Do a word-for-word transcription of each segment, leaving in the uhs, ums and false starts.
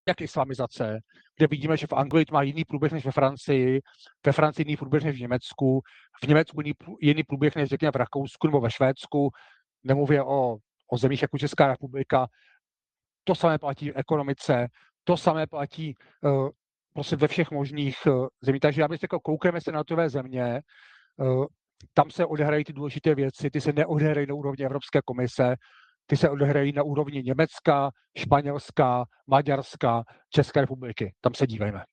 jak islamizace, kde vidíme, že v Anglii to má jiný průběh než ve Francii, ve Francii jiný průběh než v Německu, v Německu jiný, jiný průběh než řekněme v Rakousku nebo ve Švédsku, nemluvě o, o zemích jako Česká republika. To samé platí v ekonomice, to samé platí uh, prostě ve všech možných uh, zemích. Takže já bych řekl, koukneme se na tové země, uh, tam se odehrají ty důležité věci, ty se neodehrají na úrovni Evropské komise, ty se odehrají na úrovni Německa, Španělska, Maďarska, České republiky. Tam se dívejme.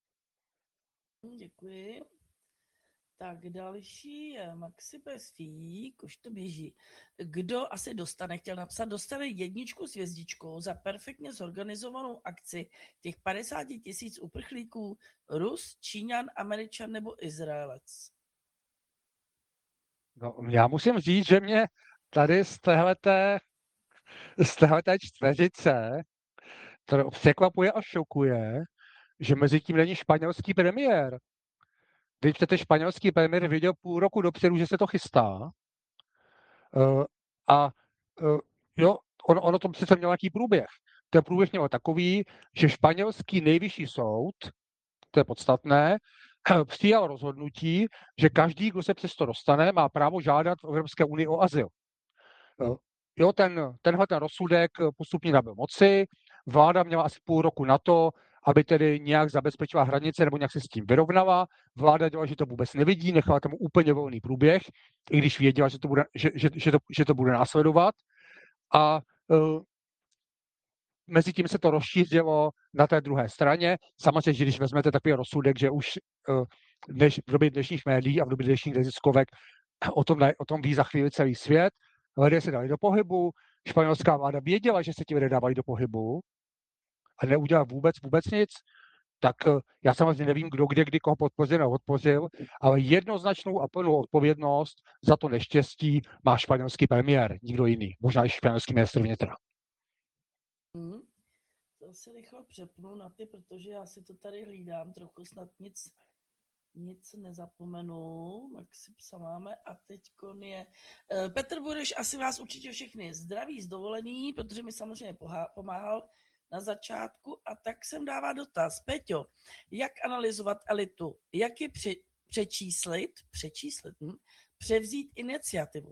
Děkuji. Tak další je Maxi Pestík, už to běží. Kdo asi dostane, chtěl napsat, dostane jedničku s hvězdičkou za perfektně zorganizovanou akci těch padesát tisíc uprchlíků, Rus, Číňan, Američan nebo Izraelec? No, já musím říct, že mě tady z téhleté, z téhleté čtveřice to překvapuje a šokuje, že mezi tím není španělský premiér. Když přece španělský premiér věděl půl roku dopředu, že se to chystá. Uh, a uh, jo, on, ono to přece mělo nějaký průběh. Ten průběh měl takový, že španělský nejvyšší soud, to je podstatné, přijal rozhodnutí, že každý, kdo se přes to dostane, má právo žádat v Evropské unii o azyl. Jo, ten, tenhle ten rozsudek postupně nabyl moci, vláda měla asi půl roku na to, aby tedy nějak zabezpečila hranice nebo nějak se s tím vyrovnala. Vláda dělala, že to vůbec nevidí, nechala tam úplně volný průběh, i když věděla, že to bude, že, že, že to, že to bude následovat. A uh, mezi tím se to rozšířilo na té druhé straně. Samozřejmě, že když vezmete takový rozsudek, že už uh, dneš, v době dnešních médií a v době dnešních neziskovek o tom, o tom ví za chvíli celý svět, lidé se dali do pohybu, španělská vláda věděla, že se ti lidé dávají do pohybu a neudělala vůbec, vůbec nic, tak já samozřejmě nevím, kdo kde kdy koho podpořil nebo odpořil, ale jednoznačnou a plnou odpovědnost za to neštěstí má španělský premiér, nikdo jiný, možná i španělský ministr vnitra. Hmm. To se rychle přepnu na ty, protože já si to tady hlídám, trochu snad nic nic nezapomenu, Maxi psa máme a teďkon je... Petr Bureš asi vás určitě všechny zdraví, zdovolený, protože mi samozřejmě pomáhal na začátku a tak jsem dává dotaz. Peťo, jak analyzovat elitu? Jak je při, přečíslit, přečíslit, hm? převzít iniciativu?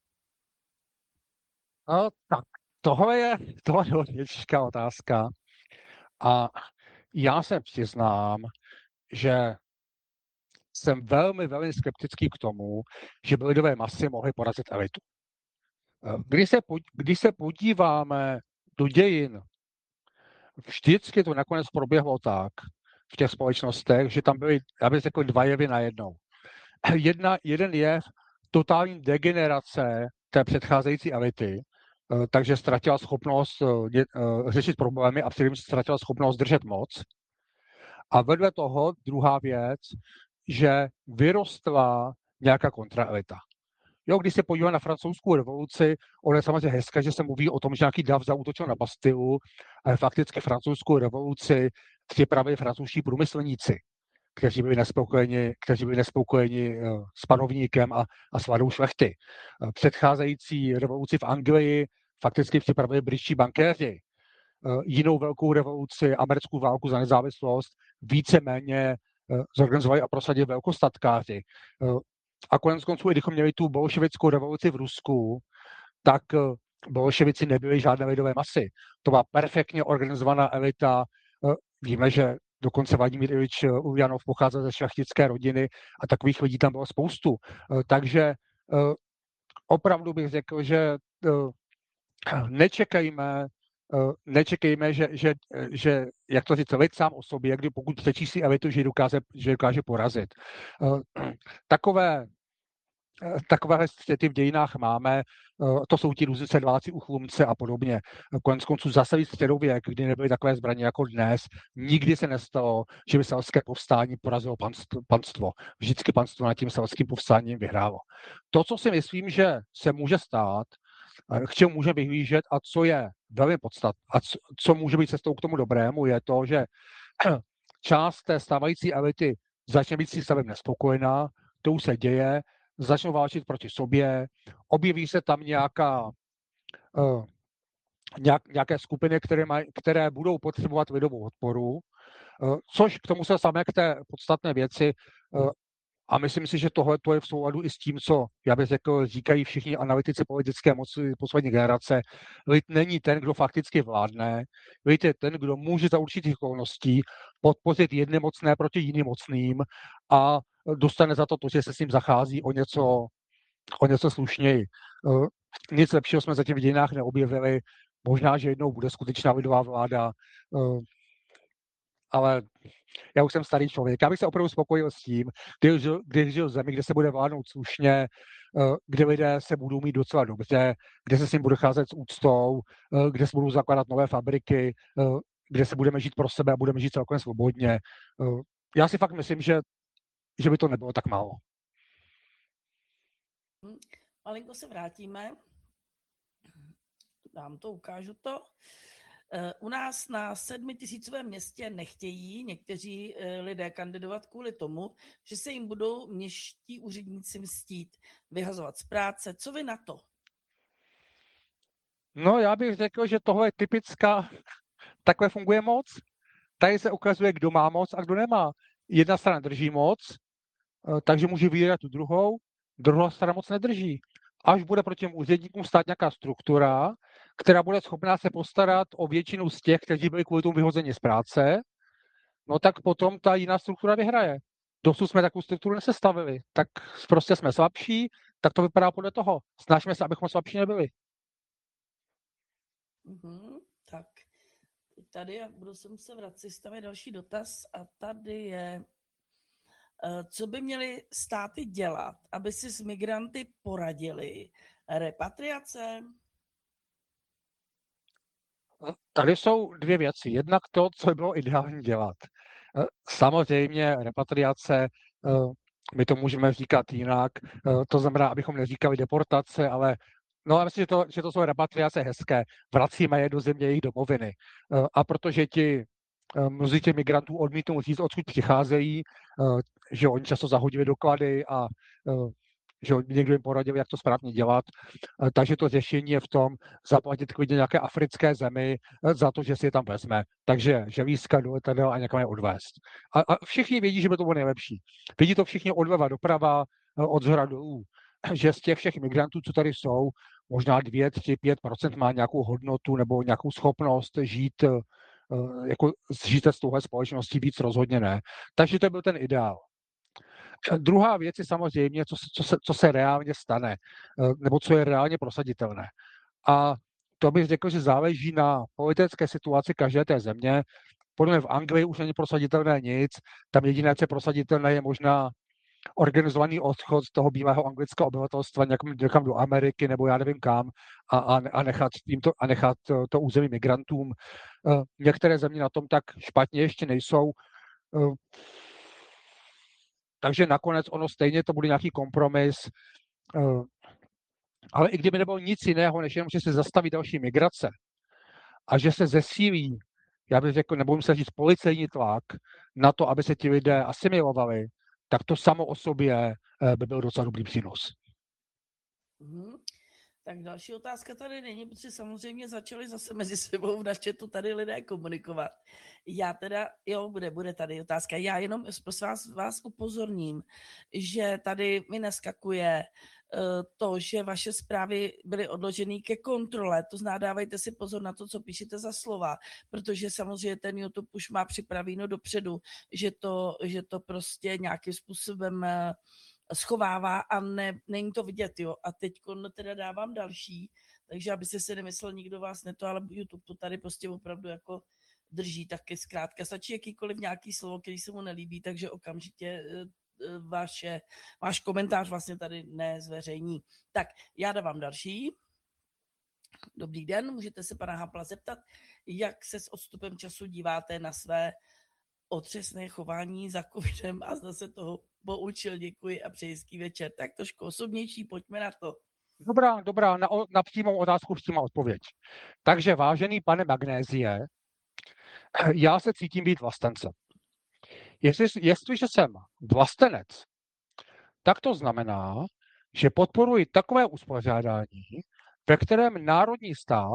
No, tak tohle je, tohle je těžká otázka a já se přiznám, že jsem velmi, velmi skeptický k tomu, že by lidové masy mohly porazit elitu. Když se, když se podíváme do dějin, vždycky to nakonec proběhlo tak v těch společnostech, že tam byly, já bych řekl, dva jevy najednou. Jedna, jeden jev totální degenerace té předcházející elity, takže ztratila schopnost řešit problémy a především ztratila schopnost držet moc. A vedle toho druhá věc, že vyrostla nějaká kontraelita. Jo, když se podívá na francouzskou revoluci, ono je samozřejmě hezké, že se mluví o tom, že nějaký dav zaútočil na Bastilu, ale fakticky francouzskou revoluci připravili francouzští průmyslníci, kteří byli nespokojeni, kteří byli nespokojeni s panovníkem a, a s vládou šlechty. Předcházející revoluci v Anglii fakticky připravili britští bankéři. Jinou velkou revoluci, americkou válku za nezávislost, víceméně zorganizovali a prosadili velkostatkáři. A konec konců, i když měli tu bolševickou revoluci v Rusku, tak bolševici nebyli žádné lidové masy. To byla perfektně organizovaná elita. Víme, že dokonce Vladimír Ilič Uljanov pocházel ze šlechtické rodiny a takových lidí tam bylo spoustu. Takže opravdu bych řekl, že nečekejme, nečekejme, že, že, že jak to říct, lid sám o sobě, kdy pokud přečíslí elitu, že dokáže, že dokáže porazit. Takové Takové střety v dějinách máme, to jsou ti různé sedláci u Chlumce a podobně. Konec konců zasadit středověk, kdy nebyly takové zbraně jako dnes, nikdy se nestalo, že by selské povstání porazilo panstvo. Vždycky panstvo nad tím selským povstáním vyhrálo. To, co si myslím, že se může stát, k čemu může vyhlížet a co je velmi podstatné a co, co může být cestou k tomu dobrému, je to, že část té stávající elity začne být s tím stavem nespokojená, to už se děje, začnou válčit proti sobě, objeví se tam nějaká, uh, nějak, nějaké skupiny, které, maj, které budou potřebovat lidovou podporu, což k tomu se samé k té podstatné věci. A myslím si, že tohle je v souladu i s tím, co, já bych řekl, říkají všichni analytici politické moci poslední generace. Lid není ten, kdo fakticky vládne, lid je ten, kdo může za určitých okolností podpořit jedny mocné proti jiným mocným a dostane za to to, že se s ním zachází o něco, o něco slušněji. Nic lepšího jsme zatím v dějinách neobjevili. Možná, že jednou bude skutečná lidová vláda, ale já už jsem starý člověk. Já bych se opravdu spokojil s tím, když žil, když žil v zemi, kde se bude vládnout slušně, kde lidé se budou mít docela dobře, kde se s ním bude cházet s úctou, kde se budou zakládat nové fabriky, kde se budeme žít pro sebe a budeme žít celkem svobodně. Já si fakt myslím, že, že by to nebylo tak málo. Malinko se vrátíme. Dám to, ukážu to. U nás na sedmitisícovém městě nechtějí někteří lidé kandidovat kvůli tomu, že se jim budou městští úředníci mstít, vyhazovat z práce. Co vy na to? No, já bych řekl, že tohle je typická, takhle funguje moc. Tady se ukazuje, kdo má moc a kdo nemá. Jedna strana drží moc, takže může vydírat tu druhou, druhá strana moc nedrží. Až bude proti těm úředníkům stát nějaká struktura, která bude schopná se postarat o většinu z těch, kteří byli kvůli tomu vyhozeni z práce, no tak potom ta jiná struktura vyhraje. Dosud jsme takovou strukturu nesestavili, tak prostě jsme slabší, tak to vypadá podle toho. Snažíme se, abychom slabší nebyli. Mm-hmm, tak, tady budu se muset vracet, tam je další dotaz a tady je, co by měly státy dělat, aby si s migranty poradili? Repatriace? Tady jsou dvě věci. Jednak to, co by bylo ideální dělat. Samozřejmě repatriace, my to můžeme říkat jinak, to znamená, abychom neříkali deportace, ale no, já myslím, že to, že to jsou repatriace hezké. Vracíme je do země jejich domoviny. A protože ti mnozí těch migrantů odmítnou říct, odkud přicházejí, že oni často zahodili doklady a že někdo jim poradil, jak to správně dělat. Takže to řešení je v tom zaplatit klidně nějaké africké zemi za to, že si je tam vezme. Takže želízka do letadel a někam je odvést. A, a všichni vědí, že by to bylo nejlepší. Vidí to všichni odleva doprava, od zhora dolů, že z těch všech migrantů, co tady jsou, možná dvě, tři, pět procent má nějakou hodnotu nebo nějakou schopnost žít jako žít z touhle společnosti, víc rozhodně ne. Takže to byl ten ideál. Druhá věc je samozřejmě, co se, co, se, co se reálně stane, nebo co je reálně prosaditelné. A to bych řekl, že záleží na politické situaci každé té země. Podle mě v Anglii už není prosaditelné nic, tam jediné, co je prosaditelné, je možná organizovaný odchod z toho bílého anglického obyvatelstva někam, někam do Ameriky nebo já nevím kam a, a, a nechat, to, a nechat to, to území migrantům. Některé země na tom tak špatně ještě nejsou. Takže nakonec ono stejně to bude nějaký kompromis. Ale i kdyby nebylo nic jiného, než jenom, že se zastaví další migrace a že se zesílí, já bych řekl, nebo se říct, policejní tlak na to, aby se ti lidé asimilovali, tak to samo o sobě by byl docela dobrý přínos. Mm-hmm. Tak další otázka tady není, protože samozřejmě začali zase mezi sebou v chatu tady lidé komunikovat. Já teda, jo, bude, bude tady otázka. Já jenom prosím vás, vás upozorním, že tady mi neskakuje uh, to, že vaše zprávy byly odloženy ke kontrole. To znamená, dávejte si pozor na to, co píšete za slova, protože samozřejmě ten YouTube už má připravěno dopředu, že to, že to prostě nějakým způsobem uh, schovává a ne, není to vidět, jo. A teď teda dávám další, takže aby se si nemyslel nikdo vás neto, ale YouTube to tady prostě opravdu jako drží taky zkrátka. Stačí jakýkoliv nějaký slovo, který se mu nelíbí, takže okamžitě vaše, váš komentář vlastně tady nezveřejní. Tak, já dávám další. Dobrý den, můžete se pana Hampla zeptat, jak se s odstupem času díváte na své otřesné chování za covidem a zase toho poučil, děkuji a přeji hezký večer. Tak trošku osobnější, pojďme na to. Dobrá, dobrá, na, na přímou otázku přímá odpověď. Takže vážený pane Magnézie, já se cítím být vlastencem. Jestli, jestliže jsem vlastenec, tak to znamená, že podporuji takové uspořádání, ve kterém národní stát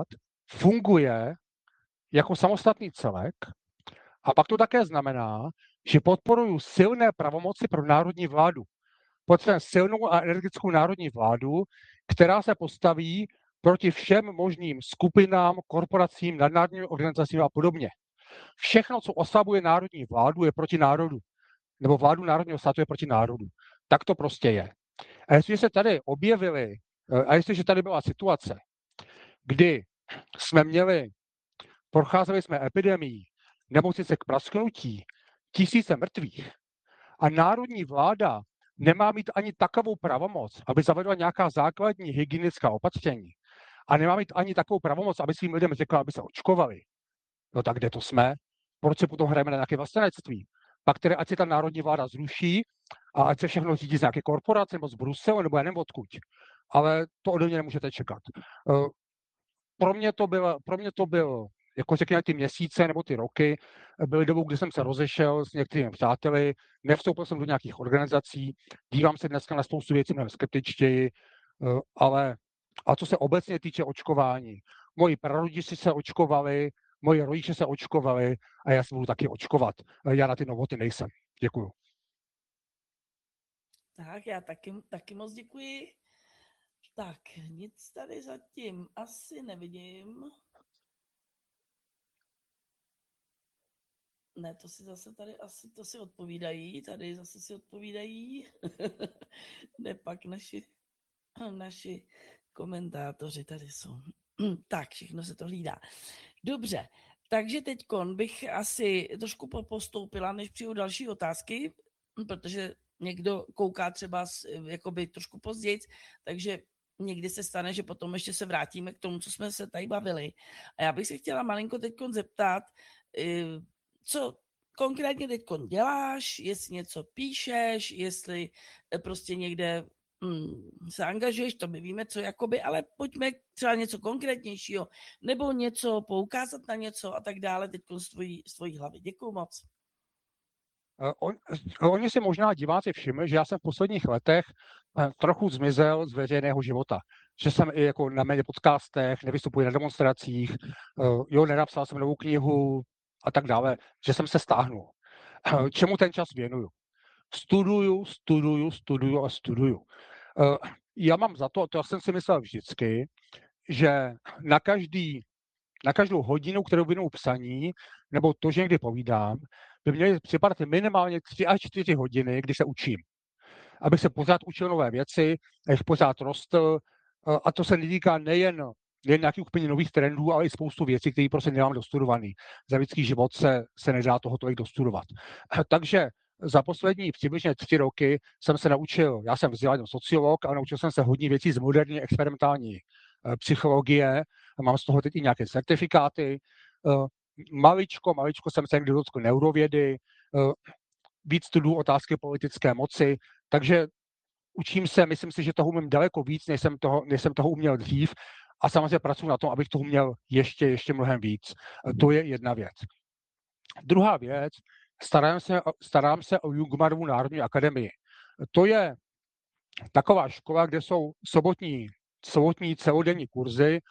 funguje jako samostatný celek a pak to také znamená, že podporuju silné pravomoci pro národní vládu. Potřebujeme silnou a energickou národní vládu, která se postaví proti všem možným skupinám, korporacím, nadnárodním organizacím a podobně. Všechno, co oslabuje národní vládu, je proti národu. Nebo vládu národního státu je proti národu. Tak to prostě je. A jestliže se tady objevily, a jestliže tady byla situace, kdy jsme měli, procházeli jsme epidemií, nemocnice k prasknutí, tisíce mrtvých a národní vláda nemá mít ani takovou pravomoc, aby zavedla nějaká základní hygienická opatření a nemá mít ani takovou pravomoc, aby svým lidem řekla, aby se očkovali. No tak kde to jsme? Proč se potom hrajeme na nějaké vlastenectví? Pak tedy ať se ta národní vláda zruší a ať se všechno řídí z nějaké korporace nebo z Bruselu nebo já nevím odkud. Ale to ode mě nemůžete čekat. Pro mě to byl, pro mě to byl jako řekněme ty měsíce nebo ty roky, byly dobou, kdy jsem se rozešel s některými přáteli, nevstoupil jsem do nějakých organizací, dívám se dneska na spoustu věcí mnohem skeptičtěji, ale a co se obecně týče očkování, moji prarodiči se očkovali, moji rodiče se očkovali a já se budu taky očkovat. Já na ty novoty nejsem. Děkuju. Tak, já taky, taky moc děkuji. Tak, nic tady zatím asi nevidím. Ne, to si zase tady asi, to si odpovídají, tady zase si odpovídají. Ne, pak naši, naši komentátoři tady jsou. Tak, všechno se to hlídá. Dobře, takže teď bych asi trošku postoupila, než přijdu další otázky, protože někdo kouká třeba jakoby trošku později, takže někdy se stane, že potom ještě se vrátíme k tomu, co jsme se tady bavili. A já bych se chtěla malinko teď zeptat, co konkrétně teď děláš, jestli něco píšeš, jestli prostě někde hmm, se angažuješ, to my víme, co jakoby, ale pojďme třeba něco konkrétnějšího, nebo něco, poukázat na něco a tak dále teď z tvojí, z tvojí hlavy. Děkuju moc. On, oni si možná diváci všimli, že já jsem v posledních letech trochu zmizel z veřejného života. Že jsem i jako na méně podcastech, nevystupuji na demonstracích, jo, nenapsal jsem novou knihu a tak dále, že jsem se stáhnul. Čemu ten čas věnuju? Studuju, studuju, studuju a studuju. Já mám za to, to jsem si myslel vždycky, že na každý, na každou hodinu, kterou věnuju psaní, nebo to, že někdy povídám, by měly připadat minimálně tři až čtyři hodiny, kdy se učím. Abych se pořád učil nové věci, abych pořád rostl. A to se netýká nejen, nejen nějakých úplně nových trendů, ale i spoustu věcí, které prostě nemám dostudovaný. Za lidský život se, se nedá toho tolik dostudovat. Takže za poslední přibližně tři roky jsem se naučil, já jsem vzdělaný sociolog, ale naučil jsem se hodně věcí z moderní experimentální psychologie. Mám z toho teď i nějaké certifikáty. Maličko, maličko jsem se někdy dotkl neurovědy, víc studuju otázky politické moci, takže učím se, myslím si, že toho umím daleko víc, než jsem toho, než jsem toho uměl dřív a samozřejmě pracuji na tom, abych toho uměl ještě, ještě mnohem víc. To je jedna věc. Druhá věc, starám se, starám se o Jungmannovu národní akademii. To je taková škola, kde jsou sobotní, sobotní celodenní kurzy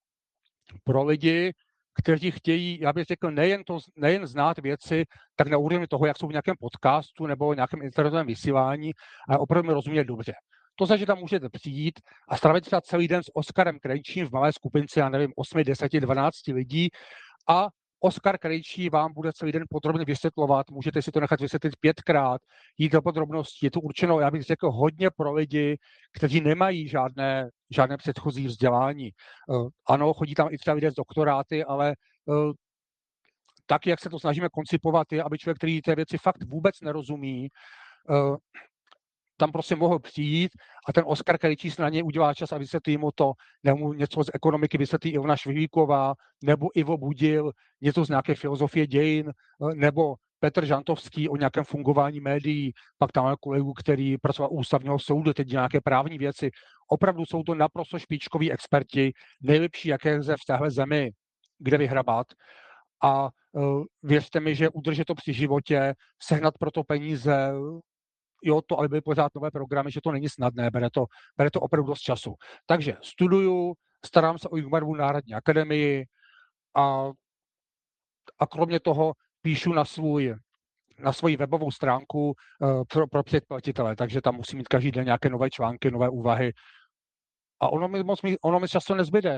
pro lidi, kteří chtějí, já bych řekl, nejen, to, nejen znát věci, tak na úrovni toho, jak jsou v nějakém podcastu nebo nějakém internetovém vysílání, ale opravdu rozumět dobře. To znamená, že tam můžete přijít a strávit třeba celý den s Oskarem Krejčím v malé skupince, já nevím, osm, deset, dvanáct lidí a Oskar Krejčí vám bude celý den podrobně vysvětlovat, můžete si to nechat vysvětlit pětkrát, jít do podrobností. Je to určeno, já bych řekl, hodně pro lidi, kteří nemají žádné, žádné předchozí vzdělání. Uh, ano, chodí tam i třeba lidé z doktoráty, ale uh, tak, jak se to snažíme koncipovat, je, aby člověk, který té věci fakt vůbec nerozumí, uh, tam prostě mohl přijít a ten Oskar Krejčí si na něj udělá čas a vysvětlí mu to, nebo mu něco z ekonomiky vysvětlí Ivona Švihlíková, nebo Ivo Budil, něco z nějaké filozofie dějin, nebo Petr Žantovský o nějakém fungování médií, pak tam kolegu, který pracoval u ústavního soudu, teď nějaké právní věci. Opravdu jsou to naprosto špičkoví experti, nejlepší, jaké lze v téhle zemi kde vyhrabat. A uh, věřte mi, že udržet to při životě, sehnat pro to peníze, jo, to, aby byly pořád nové programy, že to není snadné, bere to, bere to opravdu dost času. Takže studuju, starám se o Jugmarovu národní akademii a, a kromě toho píšu na svůj na svoji webovou stránku uh, pro, pro předplatitele, takže tam musím mít každý den nějaké nové články, nové úvahy. A ono mi moc ono mi často nezbyde.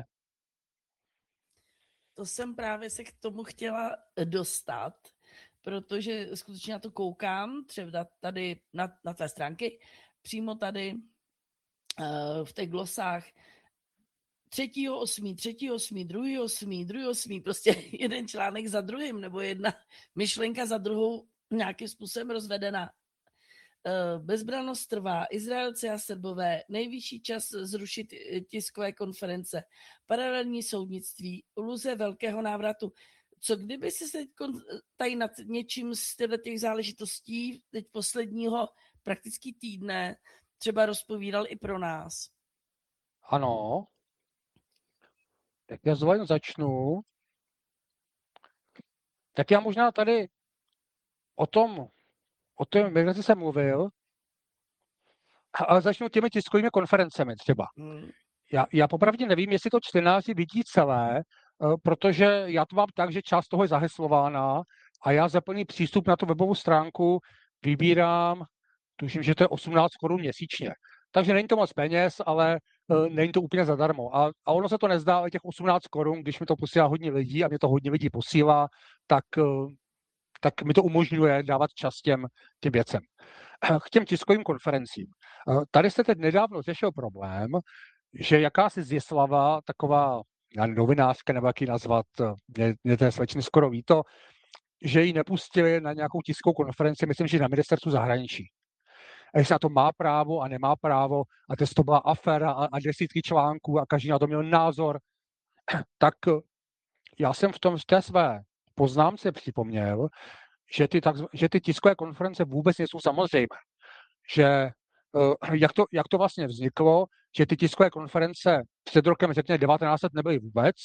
To jsem právě se k tomu chtěla dostat, protože skutečně na to koukám, třeba tady na, na té stránky, přímo tady uh, v těch glosách třetího osmý, třetího osmý, druhý osmý, druhý osmý, prostě jeden článek za druhým, nebo jedna myšlenka za druhou nějakým způsobem rozvedena. Bezbrannost trvá, Izraelci a Srbové, nejvyšší čas zrušit tiskové konference, paralelní soudnictví, iluze velkého návratu. Co kdyby si se tady nad něčím z těch záležitostí teď posledního prakticky týdne třeba rozpovídal i pro nás? Ano. Tak já zvolen začnu. Tak já možná tady o tom, o té migraci jsem mluvil, ale začnu těmi tiskovými konferencemi třeba. Hmm. Já, já popravdě nevím, jestli to čtenáři vidí celé, protože já to mám tak, že část toho je zaheslována a já za plný přístup na tu webovou stránku vybírám, tuším, že to je osmnáct korun měsíčně. Takže není to moc peněz, ale uh, není to úplně zadarmo. A, a ono se to nezdá, ale těch osmnáct korun, když mi to posílá hodně lidí a mě to hodně lidí posílá, tak, uh, tak mi to umožňuje dávat čas těm, těm věcem. K těm tiskovým konferencím. Uh, tady se teď nedávno řešil problém, že jakási Zjeslava, taková novinářka, nebo jak ji nazvat, mě, mě té slečny skoro ví to, že ji nepustili na nějakou tiskovou konferenci, myslím, že na ministerstvu zahraničí. A jestli na to má právo a nemá právo, a to byla aféra a, a desítky článků a každý na to měl názor, tak já jsem v tom v té své poznámce připomněl, že ty, tak, že ty tiskové konference vůbec nejsou samozřejmé. Že jak to, jak to vlastně vzniklo, že ty tiskové konference před rokem, řekněme devatenáct set, nebyly vůbec.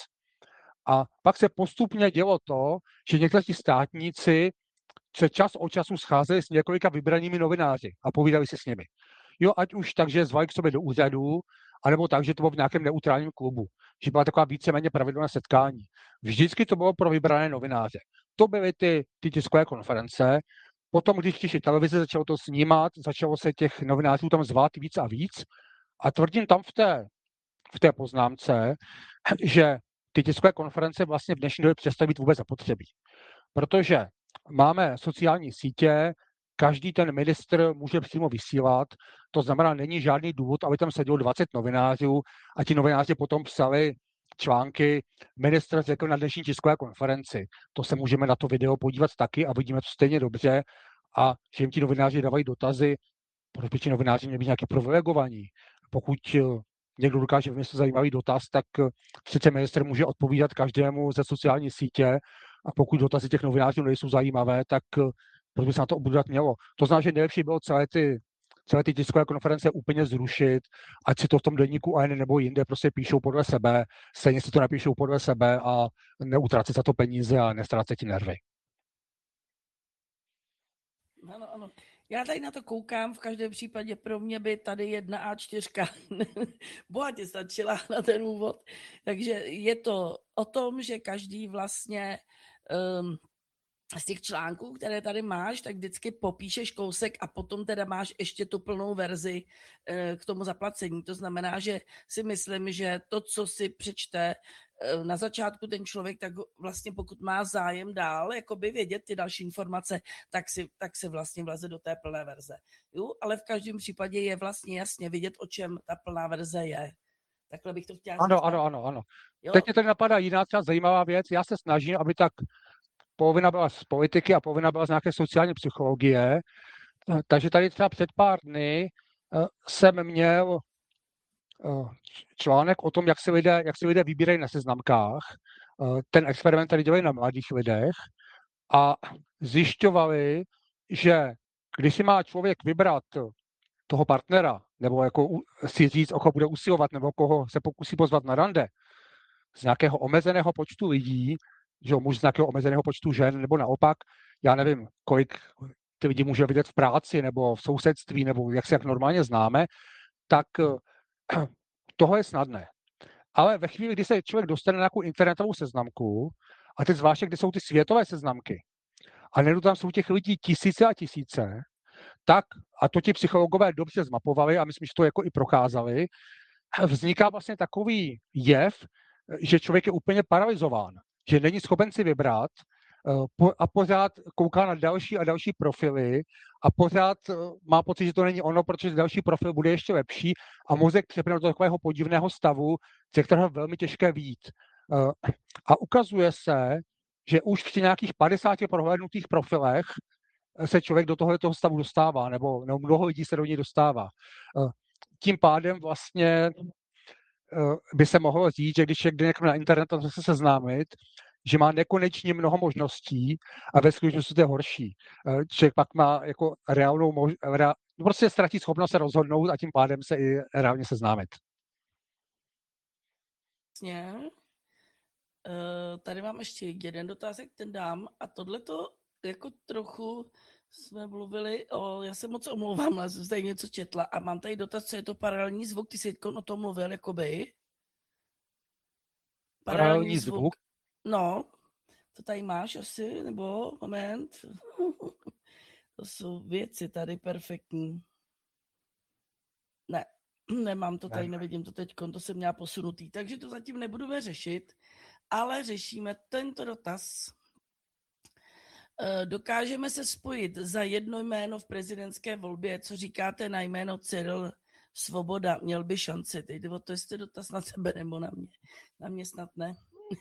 A pak se postupně dělo to, že někteří státníci se čas od času scházeli s několika vybranými novináři a povídali si s nimi. Jo, ať už tak, že zvali k sobě do úřadu, anebo tak, že to bylo v nějakém neutrálním klubu. Že byla taková víceméně pravidelná setkání. Vždycky to bylo pro vybrané novináře. To byly ty, ty tiskové konference. Potom, když přišly televize, začalo to snímat, začalo se těch novinářů tam zvát víc a víc. A tvrdím tam v té, v té poznámce, že ty tiskové konference vlastně v dnešní době přestaly být vůbec zapotřebí. Protože máme sociální sítě, každý ten ministr může přímo vysílat, to znamená, není žádný důvod, aby tam sedělo dvacet novinářů a ti novináři potom psali články, ministr řekl na dnešní tiskové konferenci. To se můžeme na to video podívat taky a vidíme to stejně dobře a že jim ti novináři dávají dotazy, proč by ti novináři měli být nějaký privilegovaní. Pokud někdo dokáže vymyslet zajímavý dotaz, tak přece ministr může odpovídat každému ze sociální sítě a pokud dotazy těch novinářů nejsou zajímavé, tak proč by se na to obudat mělo. To znamená, že nejlepší bylo celé ty, celé ty tiskové konference úplně zrušit, ať si to v tom deníku A N nebo jinde prostě píšou podle sebe, stejně si to napíšou podle sebe a neutracet za to peníze a nestrácet ti nervy. Ano, ano. Já tady na to koukám, v každém případě pro mě by tady jedna á čtyři bohatě stačila na ten úvod. Takže je to o tom, že každý vlastně um, z těch článků, které tady máš, tak vždycky popíšeš kousek a potom teda máš ještě tu plnou verzi uh, k tomu zaplacení. To znamená, že si myslím, že to, co si přečte uh, na začátku ten člověk, tak vlastně pokud má zájem dál jakoby vědět ty další informace, tak si, tak si vlastně vleze do té plné verze. Jo? Ale v každém případě je vlastně jasně vidět, o čem ta plná verze je. Takhle bych to chtěla ano, říct. Ano, ano, ano. Jo? Teď mě tady napadá jiná třeba zajímavá věc. Já se snažím, aby tak polovina byla z politiky a polovina byla z nějaké sociální psychologie. Takže tady třeba před pár dny jsem měl článek o tom, jak si lidé, jak si lidé vybírají na seznamkách. Ten experiment tady dělají na mladých lidech a zjišťovali, že když si má člověk vybrat toho partnera, nebo jako si říct, o koho bude usilovat, nebo koho se pokusí pozvat na rande, z nějakého omezeného počtu lidí, že muž z nějakého omezeného počtu žen, nebo naopak, já nevím, kolik ty lidi může vidět v práci, nebo v sousedství, nebo jak se jak normálně známe, tak toho je snadné. ale ve chvíli, kdy se člověk dostane na nějakou internetovou seznamku, a teď zvláště, kde jsou ty světové seznamky, a najednou tam jsou těch lidí tisíce a tisíce, tak, a to ti psychologové dobře zmapovali, a myslím, že to jako i procházeli, vzniká vlastně takový jev, že člověk je úplně paralyzován, že není schopen si vybrat a pořád kouká na další a další profily a pořád má pocit, že to není ono, protože další profil bude ještě lepší a mozek přepne do takového podivného stavu, ze kterého je velmi těžké vyjít. A ukazuje se, že už při nějakých padesáti prohlédnutých profilech se člověk do tohoto stavu dostává, nebo, nebo mnoho lidí se do něj dostává. Tím pádem vlastně by se mohlo říct, že když člověk jde někam na internet a se seznámit, že má nekonečně mnoho možností a ve skutečnosti to je horší. Člověk pak má jako reálnou možnost, rea, prostě ztratí schopnost se rozhodnout a tím pádem se i reálně seznámit. Vlastně. Tady mám ještě jeden dotazek, ten dám a tohleto jako trochu jsme mluvili o, já se moc omlouvám, ale jsem tady něco četla a mám tady dotaz, co je to paralelní zvuk, ty jsi o tom mluvil, jakoby. Paralelní, paralelní zvuk. zvuk? No, to tady máš asi, nebo moment. To jsou věci tady perfektní. Ne, nemám to tady, nevidím to teď, to jsem měla posunutý, takže to zatím nebudeme řešit, ale řešíme tento dotaz. Dokážeme se spojit za jedno jméno v prezidentské volbě, co říkáte na jméno Cyril Svoboda, měl by šanci. Teď jde o to, jestli dotaz na sebe nebo na mě. Na mě snad ne.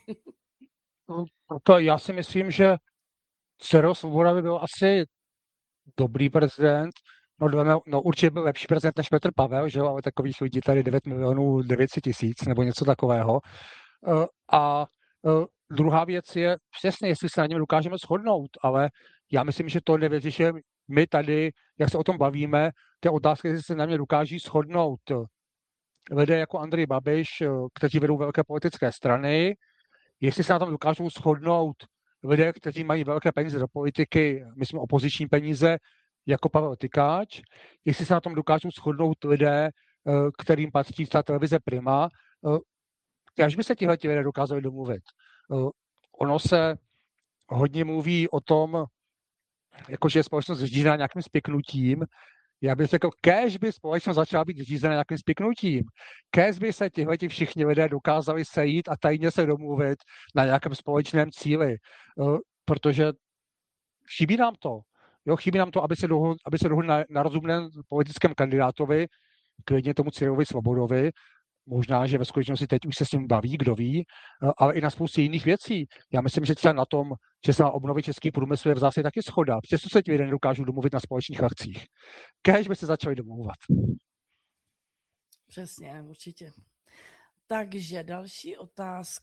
To já si myslím, že Cyril Svoboda by byl asi dobrý prezident. No, no určitě byl lepší prezident než Petr Pavel, že jo, ale takových lidí tady devět milionů devět set tisíc nebo něco takového. A druhá věc je přesně, jestli se na něm dokážeme shodnout, ale já myslím, že to nevyřešíme my tady, jak se o tom bavíme, to je otázka, jestli se na mě dokáží shodnout lidé jako Andrej Babiš, kteří vedou velké politické strany, jestli se na tom dokážou shodnout lidé, kteří mají velké peníze do politiky, myslím opoziční peníze, jako Pavel Tykáč, jestli se na tom dokážou shodnout lidé, kterým patří ta televize Prima, až by se tihleti lidé dokázali domluvit. Ono se hodně mluví o tom, jakože je společnost řízená nějakým spiknutím. Já bych řekl, kéž by společnost začala být řízená nějakým spiknutím. Kéž by se tihleti všichni lidé dokázali sejít a tajně se domluvit na nějakém společném cíli. Protože chybí nám to. Jo, chybí nám to, aby se dohodl, aby se dohodl na, na rozumném politickém kandidátovi, klidně tomu Cyrilovi Svobodovi. Možná, že ve skutečnosti teď už se s ním baví, kdo ví, ale i na spoustě jiných věcí. Já myslím, že třeba na tom, že se na obnově český průmysl je v zásadě taky shoda. Přesto se ti lidé nedokážou domluvit na společných akcích. Kéž by se začali domlouvat. Přesně, určitě. Takže další otázka.